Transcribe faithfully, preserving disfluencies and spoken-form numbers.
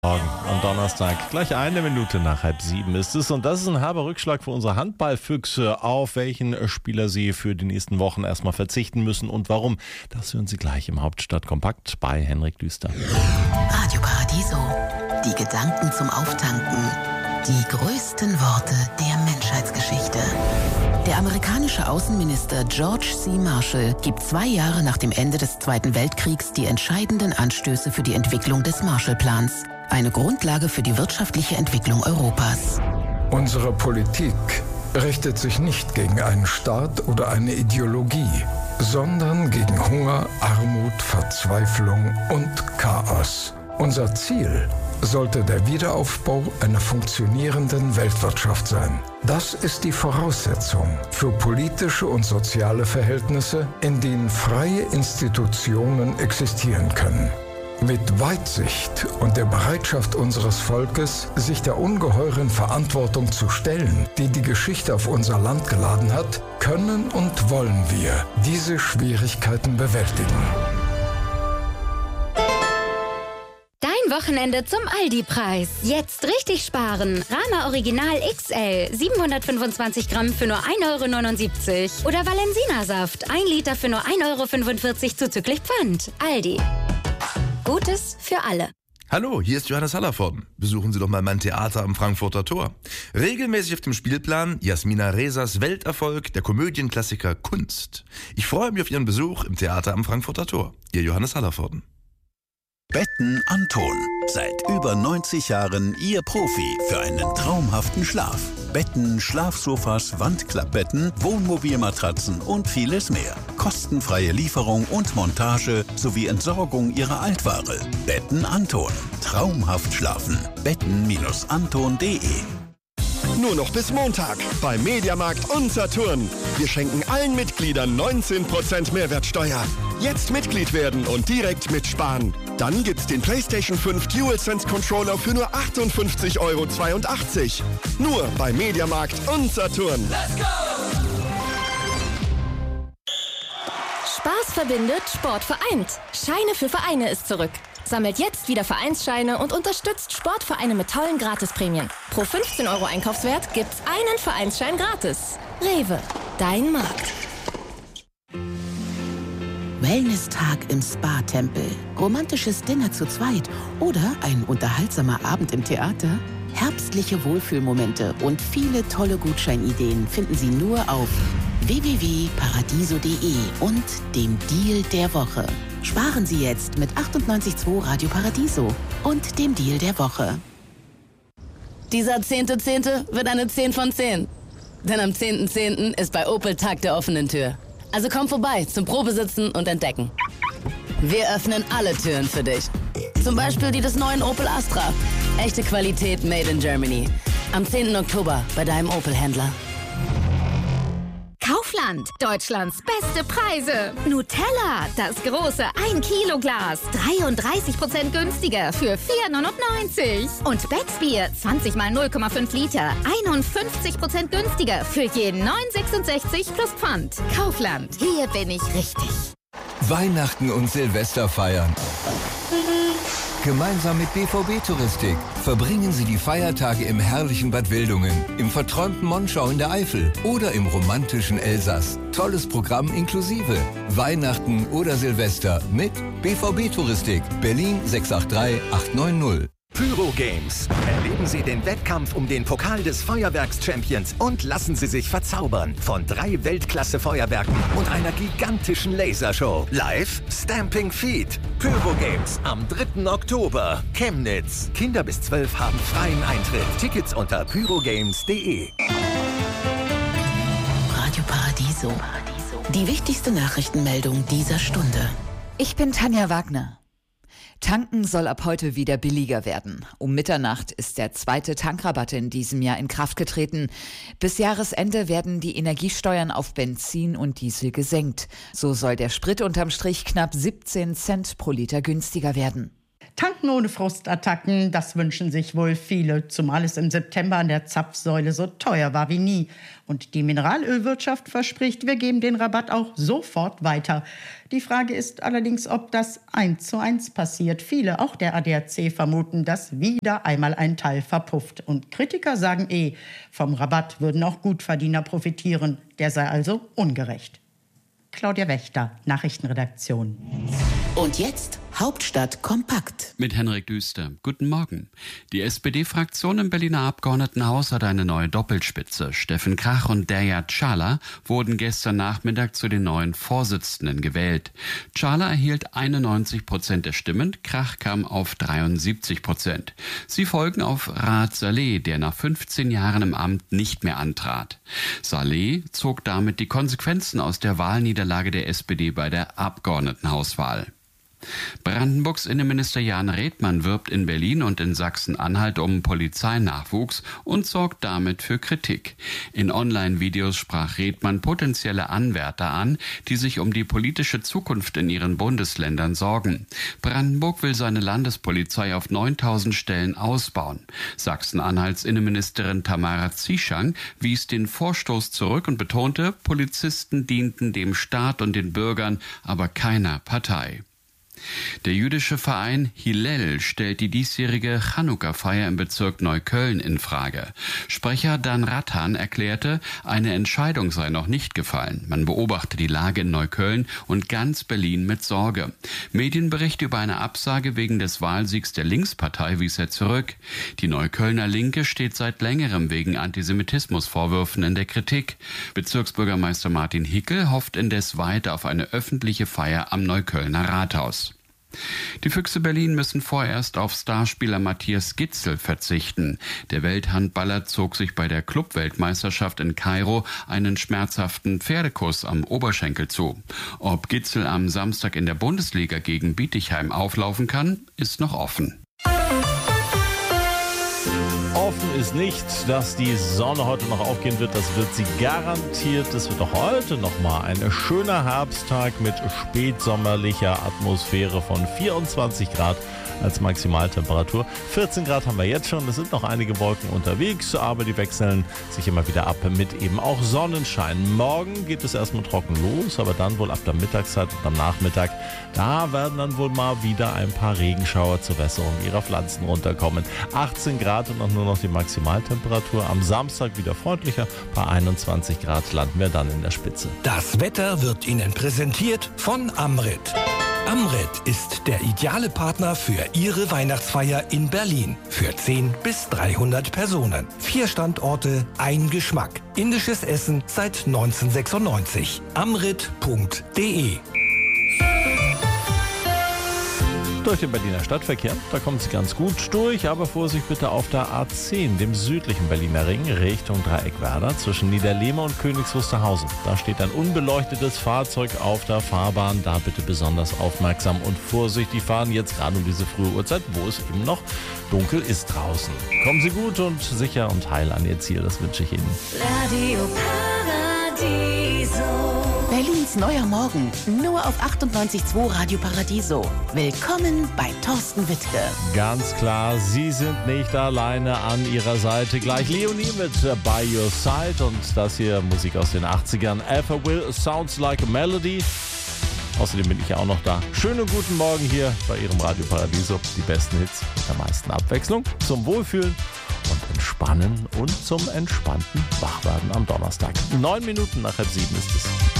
Morgen am Donnerstag, gleich eine Minute nach halb sieben ist es, und das ist ein herber Rückschlag für unsere Handballfüchse. Auf welchen Spieler sie für die nächsten Wochen erstmal verzichten müssen und warum, das hören Sie gleich im Hauptstadtkompakt bei Henrik Düster. Radio Paradiso, die Gedanken zum Auftanken, die größten Worte der Menschheitsgeschichte. Der amerikanische Außenminister George C. Marshall gibt zwei Jahre nach dem Ende des Zweiten Weltkriegs die entscheidenden Anstöße für die Entwicklung des Marshallplans. Eine Grundlage für die wirtschaftliche Entwicklung Europas. Unsere Politik richtet sich nicht gegen einen Staat oder eine Ideologie, sondern gegen Hunger, Armut, Verzweiflung und Chaos. Unser Ziel sollte der Wiederaufbau einer funktionierenden Weltwirtschaft sein. Das ist die Voraussetzung für politische und soziale Verhältnisse, in denen freie Institutionen existieren können. Mit Weitsicht und der Bereitschaft unseres Volkes, sich der ungeheuren Verantwortung zu stellen, die die Geschichte auf unser Land geladen hat, können und wollen wir diese Schwierigkeiten bewältigen. Dein Wochenende zum Aldi-Preis. Jetzt richtig sparen. Rama Original X L siebenhundertfünfundzwanzig Gramm für nur ein Euro neunundsiebzig. Oder Valensina-Saft ein Liter für nur ein Euro fünfundvierzig zuzüglich Pfand. Aldi. Gutes für alle. Hallo, hier ist Johannes Hallervorden. Besuchen Sie doch mal mein Theater am Frankfurter Tor. Regelmäßig auf dem Spielplan Jasmina Resas Welterfolg, der Komödienklassiker Kunst. Ich freue mich auf Ihren Besuch im Theater am Frankfurter Tor. Ihr Johannes Hallervorden. Betten Anton. Seit über neunzig Jahren Ihr Profi für einen traumhaften Schlaf. Betten, Schlafsofas, Wandklappbetten, Wohnmobilmatratzen und vieles mehr. Kostenfreie Lieferung und Montage sowie Entsorgung Ihrer Altware. Betten Anton. Traumhaft schlafen. betten Anton punkt de. Nur noch bis Montag beim Mediamarkt und Saturn. Wir schenken allen Mitgliedern neunzehn Prozent Mehrwertsteuer. Jetzt Mitglied werden und direkt mitsparen. Dann gibt's den PlayStation fünf DualSense Controller für nur achtundfünfzig Euro zweiundachtzig. Nur bei Mediamarkt und Saturn. Let's go! Spaß verbindet, Sport vereint. Scheine für Vereine ist zurück. Sammelt jetzt wieder Vereinsscheine und unterstützt Sportvereine mit tollen Gratisprämien. Pro fünfzehn Euro Einkaufswert gibt's einen Vereinsschein gratis. Rewe, dein Markt. Wellness-Tag im Spa-Tempel, romantisches Dinner zu zweit oder ein unterhaltsamer Abend im Theater? Herbstliche Wohlfühlmomente und viele tolle Gutscheinideen finden Sie nur auf w w w punkt paradiso punkt de und dem Deal der Woche. Sparen Sie jetzt mit achtundneunzig Komma zwei Radio Paradiso und dem Deal der Woche. Dieser zehnte Zehnte wird eine zehn von zehn. Denn am zehnten Zehnten ist bei Opel Tag der offenen Tür. Also komm vorbei zum Probesitzen und Entdecken. Wir öffnen alle Türen für dich. Zum Beispiel die des neuen Opel Astra. Echte Qualität made in Germany. Am zehnten Oktober bei deinem Opel-Händler. Kaufland, Deutschlands beste Preise. Nutella, das große ein Kilo Glas, dreiunddreißig Prozent günstiger für vier neunundneunzig. Und Becksbier, zwanzig mal null Komma fünf Liter, einundfünfzig Prozent günstiger für jeden neun sechsundsechzig plus Pfand. Kaufland, hier bin ich richtig. Weihnachten und Silvester feiern. Gemeinsam mit B V B-Touristik verbringen Sie die Feiertage im herrlichen Bad Wildungen, im verträumten Monschau in der Eifel oder im romantischen Elsass. Tolles Programm inklusive. Weihnachten oder Silvester mit B V B-Touristik. Berlin sechs acht drei acht neun null. Pyro Games. Erleben Sie den Wettkampf um den Pokal des Feuerwerks-Champions und lassen Sie sich verzaubern von drei Weltklasse-Feuerwerken und einer gigantischen Lasershow. Live Stamping Feet. Pyro Games am dritten Oktober. Chemnitz. Kinder bis zwölf haben freien Eintritt. Tickets unter pyrogames punkt de. Radio Paradiso. Die wichtigste Nachrichtenmeldung dieser Stunde. Ich bin Tanja Wagner. Tanken soll ab heute wieder billiger werden. Um Mitternacht ist der zweite Tankrabatt in diesem Jahr in Kraft getreten. Bis Jahresende werden die Energiesteuern auf Benzin und Diesel gesenkt. So soll der Sprit unterm Strich knapp siebzehn Cent pro Liter günstiger werden. Tanken ohne Frustattacken, das wünschen sich wohl viele, zumal es im September an der Zapfsäule so teuer war wie nie. Und die Mineralölwirtschaft verspricht, wir geben den Rabatt auch sofort weiter. Die Frage ist allerdings, ob das eins zu eins passiert. Viele, auch der A D A C, vermuten, dass wieder einmal ein Teil verpufft. Und Kritiker sagen eh, vom Rabatt würden auch Gutverdiener profitieren. Der sei also ungerecht. Claudia Wächter, Nachrichtenredaktion. Und jetzt Hauptstadt kompakt. Mit Henrik Düster. Guten Morgen. Die S P D-Fraktion im Berliner Abgeordnetenhaus hat eine neue Doppelspitze. Steffen Krach und Derya Çağlar wurden gestern Nachmittag zu den neuen Vorsitzenden gewählt. Çağlar erhielt einundneunzig Prozent der Stimmen, Krach kam auf dreiundsiebzig Prozent. Sie folgen auf Raad Saleh, der nach fünfzehn Jahren im Amt nicht mehr antrat. Saleh zog damit die Konsequenzen aus der Wahlniederlage der S P D bei der Abgeordnetenhauswahl. Brandenburgs Innenminister Jan Redmann wirbt in Berlin und in Sachsen-Anhalt um Polizeinachwuchs und sorgt damit für Kritik. In Online-Videos sprach Redmann potenzielle Anwärter an, die sich um die politische Zukunft in ihren Bundesländern sorgen. Brandenburg will seine Landespolizei auf neuntausend Stellen ausbauen. Sachsen-Anhalts Innenministerin Tamara Zieschang wies den Vorstoß zurück und betonte, Polizisten dienten dem Staat und den Bürgern, aber keiner Partei. Der jüdische Verein Hillel stellt die diesjährige Chanukka-Feier im Bezirk Neukölln in Frage. Sprecher Dan Rathan erklärte, eine Entscheidung sei noch nicht gefallen. Man beobachte die Lage in Neukölln und ganz Berlin mit Sorge. Medienberichte über eine Absage wegen des Wahlsiegs der Linkspartei wies er zurück. Die Neuköllner Linke steht seit längerem wegen Antisemitismusvorwürfen in der Kritik. Bezirksbürgermeister Martin Hickel hofft indes weiter auf eine öffentliche Feier am Neuköllner Rathaus. Die Füchse Berlin müssen vorerst auf Starspieler Matthias Gitzel verzichten. Der Welthandballer zog sich bei der Clubweltmeisterschaft in Kairo einen schmerzhaften Pferdekuss am Oberschenkel zu. Ob Gitzel am Samstag in der Bundesliga gegen Bietigheim auflaufen kann, ist noch offen. Offen ist nicht, dass die Sonne heute noch aufgehen wird. Das wird sie garantiert. Es wird auch heute noch mal ein schöner Herbsttag mit spätsommerlicher Atmosphäre von vierundzwanzig Grad als Maximaltemperatur. vierzehn Grad haben wir jetzt schon. Es sind noch einige Wolken unterwegs, aber die wechseln sich immer wieder ab mit eben auch Sonnenschein. Morgen geht es erstmal trocken los, aber dann wohl ab der Mittagszeit und am Nachmittag, da werden dann wohl mal wieder ein paar Regenschauer zur Wässerung ihrer Pflanzen runterkommen. achtzehn Grad und auch nur noch die Maximaltemperatur. Am Samstag wieder freundlicher. Bei einundzwanzig Grad landen wir dann in der Spitze. Das Wetter wird Ihnen präsentiert von Amrit. Amrit ist der ideale Partner für Ihre Weihnachtsfeier in Berlin. Für zehn bis dreihundert Personen. Vier Standorte, ein Geschmack. Indisches Essen seit neunzehnhundertsechsundneunzig. amrit punkt de. Durch den Berliner Stadtverkehr, da kommt es ganz gut durch, aber Vorsicht bitte auf der A zehn, dem südlichen Berliner Ring, Richtung Dreieckwerder, zwischen Niederlehme und Königs Wusterhausen. Da steht ein unbeleuctetes Fahrzeug auf der Fahrbahn, da bitte besonders aufmerksam und vorsichtig fahren, jetzt gerade um diese frühe Uhrzeit, wo es eben noch dunkel ist draußen. Kommen Sie gut und sicher und heil an Ihr Ziel, das wünsche ich Ihnen. Radio Paradiso. Berlins neuer Morgen, nur auf achtundneunzig Komma zwei Radio Paradiso. Willkommen bei Thorsten Wittke. Ganz klar, Sie sind nicht alleine an Ihrer Seite. Gleich Leonie mit By Your Side und das hier Musik aus den achtzigern. Alpha Will, Sounds Like a Melody. Außerdem bin ich ja auch noch da. Schönen guten Morgen hier bei Ihrem Radio Paradiso. Die besten Hits mit der meisten Abwechslung zum Wohlfühlen und Entspannen und zum entspannten Wachwerden am Donnerstag. Neun Minuten nach halb sieben ist es.